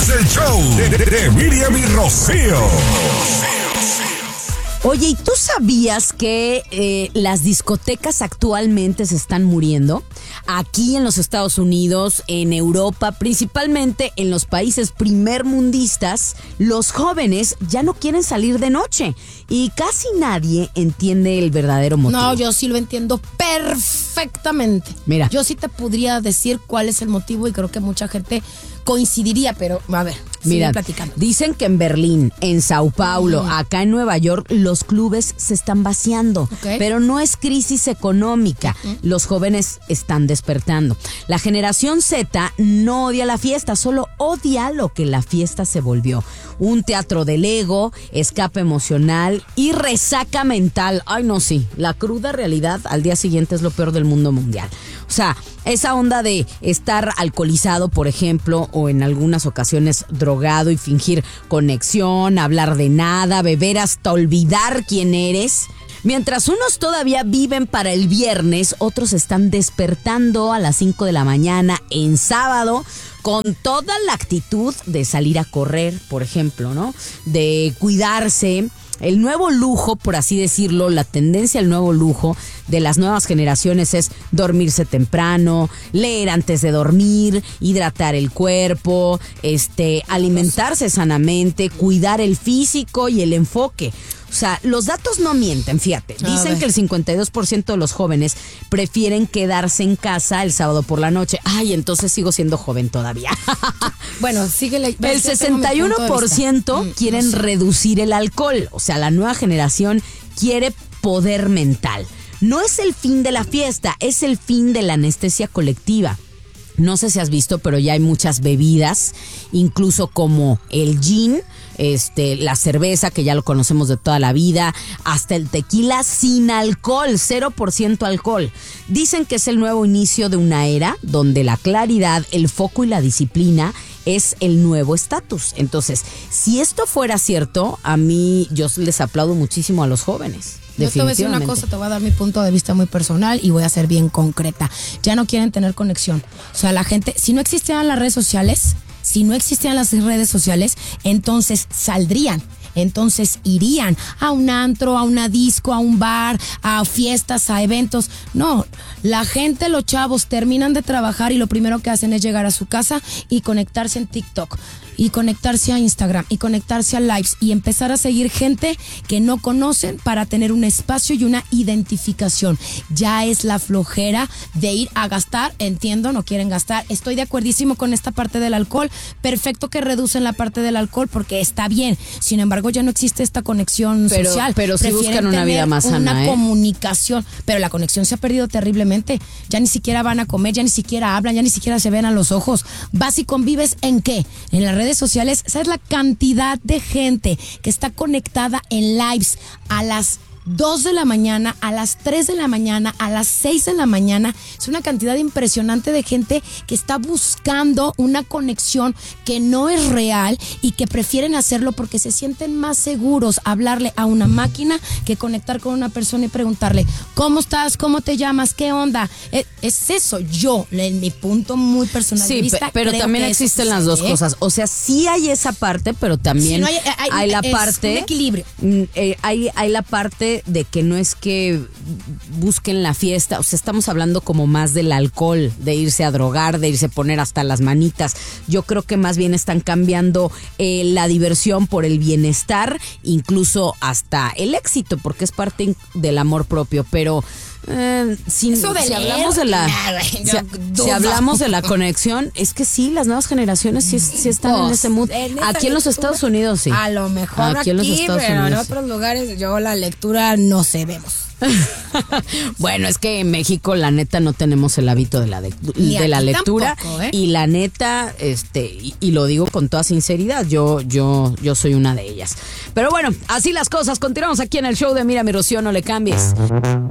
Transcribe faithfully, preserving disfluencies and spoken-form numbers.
es el show de, de, de Miriam y Rocío. Oye, ¿y tú sabías que eh, las discotecas actualmente se están muriendo? Aquí en los Estados Unidos, en Europa, principalmente en los países primermundistas, los jóvenes ya no quieren salir de noche y casi nadie entiende el verdadero motivo. No, yo sí lo entiendo perfectamente. Mira. Yo sí te podría decir cuál es el motivo y creo que mucha gente coincidiría, pero a ver, mira, sigue platicando. Dicen que en Berlín, en Sao Paulo, mm. acá en Nueva York, los clubes se están vaciando. Okay. Pero no es crisis económica. Mm. Los jóvenes están despertando. La generación Z no odia la fiesta, solo odia lo que la fiesta se volvió. Un teatro del ego, escape emocional y resaca mental. Ay, no, sí. La cruda realidad al día siguiente es lo peor del mundo mundial. O sea, esa onda de estar alcoholizado, por ejemplo, o en algunas ocasiones drogado y fingir conexión, hablar de nada, beber hasta olvidar quién eres. Mientras unos todavía viven para el viernes, otros están despertando a las cinco de la mañana en sábado con toda la actitud de salir a correr, por ejemplo, ¿no? De cuidarse. El nuevo lujo, por así decirlo, la tendencia al nuevo lujo de las nuevas generaciones es dormirse temprano, leer antes de dormir, hidratar el cuerpo, este, alimentarse sanamente, cuidar el físico y el enfoque. O sea, los datos no mienten, fíjate. Dicen que el cincuenta y dos por ciento de los jóvenes prefieren quedarse en casa el sábado por la noche. Ay, entonces sigo siendo joven todavía. Bueno, síguele. El sesenta y uno por ciento quieren no sé. reducir el alcohol. O sea, la nueva generación quiere poder mental. No es el fin de la fiesta, es el fin de la anestesia colectiva. No sé si has visto, pero ya hay muchas bebidas, incluso como el gin, este, la cerveza, que ya lo conocemos de toda la vida, hasta el tequila sin alcohol, cero por ciento alcohol. Dicen que es el nuevo inicio de una era donde la claridad, el foco y la disciplina es el nuevo estatus. Entonces, si esto fuera cierto, a mí yo les aplaudo muchísimo a los jóvenes. Yo te voy a decir una cosa, te voy a dar mi punto de vista muy personal y voy a ser bien concreta. Ya no quieren tener conexión. O sea, la gente, si no existieran las redes sociales, si no existieran las redes sociales, entonces saldrían. Entonces irían a un antro, a una disco, a un bar, a fiestas, a eventos. No, la gente, los chavos terminan de trabajar y lo primero que hacen es llegar a su casa y conectarse en TikTok. Y conectarse a Instagram y conectarse a lives y empezar a seguir gente que no conocen para tener un espacio y una identificación. Ya es la flojera de ir a gastar, entiendo, no quieren gastar. Estoy de acuerdísimo con esta parte del alcohol. Perfecto que reducen la parte del alcohol porque está bien. Sin embargo, ya no existe esta conexión pero, social. Pero sí buscan una vida más sana, una ¿eh? comunicación. Pero la conexión se ha perdido terriblemente. Ya ni siquiera van a comer, ya ni siquiera hablan, ya ni siquiera se ven a los ojos. ¿Vas y convives en qué? En las redes sociales. ¿Sabes la cantidad de gente que está conectada en lives a las dos de la mañana, a las tres de la mañana, a las seis de la mañana? Es una cantidad impresionante de gente que está buscando una conexión que no es real y que prefieren hacerlo porque se sienten más seguros hablarle a una máquina que conectar con una persona y preguntarle ¿cómo estás? ¿Cómo te llamas? ¿Qué onda? Es, es eso, yo, en mi punto muy personal sí, de vista. Sí, pero también existen las dos cosas. O sea, sí hay esa parte, pero también sí, no hay, hay, hay la parte... un equilibrio. Eh, hay, hay la parte de que no es que busquen la fiesta, o sea, estamos hablando como más del alcohol, de irse a drogar, de irse a poner hasta las manitas. Yo creo que más bien están cambiando eh, la diversión por el bienestar, incluso hasta el éxito, porque es parte del amor propio, pero eh, si, Eso de si leer, hablamos de la nah, si, yo, si hablamos de la conexión, es que sí, las nuevas generaciones sí, sí están pues, en ese mood. En aquí en los Estados Unidos sí. A lo mejor aquí, aquí en los Estados pero Unidos, en otros sí. lugares yo la lectura no sé, vemos. Bueno, es que en México la neta no tenemos el hábito de la, de, de la lectura tampoco, ¿eh? Y la neta, este, y, y lo digo con toda sinceridad, yo, yo, yo soy una de ellas. Pero bueno, así las cosas. Continuamos aquí en el show de Mira mi Rocío, no le cambies.